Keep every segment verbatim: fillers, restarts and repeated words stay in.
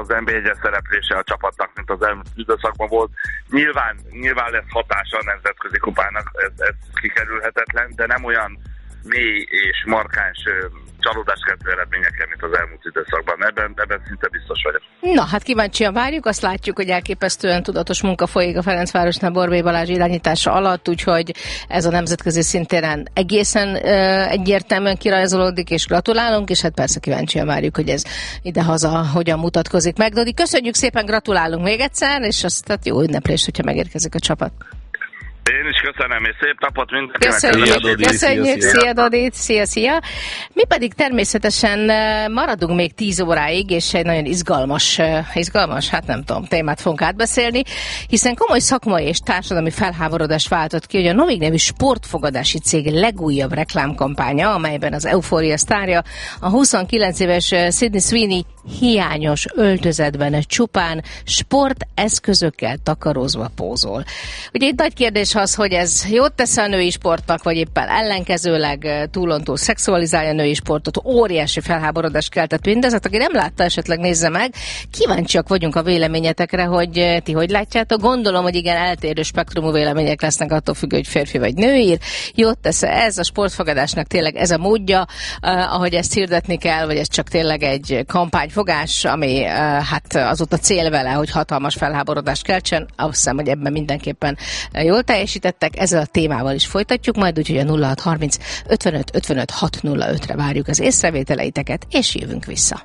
az en bé egyes szereplése a csapatnak, mint az elmúlt időszakban volt. Nyilván, nyilván lesz hatása a nemzetközi kupának, ez, ez kikerülhetetlen, de nem olyan mély és markáns csalódáskeltő eredményekkel, mint az elmúlt időszakban. Ebben, ebben szinte biztos vagyok. Na, hát kíváncsian várjuk, azt látjuk, hogy elképesztően tudatos munka folyik a Ferencvárosnál Borbély Balázs irányítása alatt, úgyhogy ez a nemzetközi szintéren egészen ö, egyértelműen kirajzolódik, és gratulálunk, és hát persze kíváncsian várjuk, hogy ez idehaza hogyan mutatkozik meg. Dodi, köszönjük szépen, gratulálunk még egyszer, és azt hát jó ünneplést, hogyha megérkezik a csapat. Én is köszönöm, és szép napot mindenkinek. Köszönjük, köszönjük, szia Dodi, szia, szia. Mi pedig természetesen maradunk még tíz óráig, és egy nagyon izgalmas, izgalmas, hát nem tudom, témát fogunk átbeszélni, hiszen komoly szakmai és társadalmi felháborodás váltott ki, hogy a Novig nevű sportfogadási cég legújabb reklámkampánya, amelyben az Euphoria sztárja, a huszonkilenc éves Sydney Sweeney hiányos öltözetben csupán sporteszközökkel takarózva pózol. Ugye itt nagy kérdés az, hogy ez jót tesz a női sportnak, vagy éppen ellenkezőleg túlontúl szexualizálja a női sportot, óriási felháborodást keltett mindez. Hát aki nem látta, esetleg nézze meg. Kíváncsiak vagyunk a véleményetekre, hogy ti hogy látjátok. Gondolom, hogy igen, eltérő spektrumú vélemények lesznek attól függő, hogy férfi vagy nő ír. Jót tesz ez a sportfogadásnak, tényleg ez a módja, uh, ahogy ezt hirdetni kell, vagy ez csak tényleg egy kampányfogás, ami uh, hát az ott a cél vele, hogy hatalmas felháborodást keltsen. Azt hiszem, hogy ebben mindenképpen jól teljesítettek. Ezzel a témával is folytatjuk majd, úgyhogy a nulla hat harminc ötvenöt ötvenöt hat nulla ötre várjuk az észrevételeiteket, és jövünk vissza.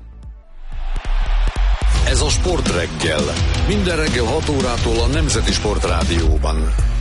Ez a Sportreggel. Minden reggel hat órától a Nemzeti Sportrádióban.